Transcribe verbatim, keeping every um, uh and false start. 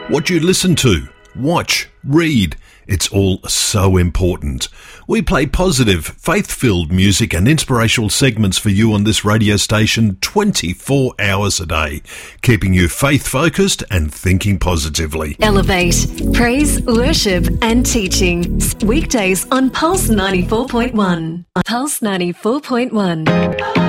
What you listen to, watch, read, it's all so important. We play positive, faith-filled music and inspirational segments for you on this radio station twenty-four hours a day, keeping you faith-focused and thinking positively. Elevate, praise, worship and teaching. Weekdays on Pulse ninety-four point one. Pulse ninety-four point one.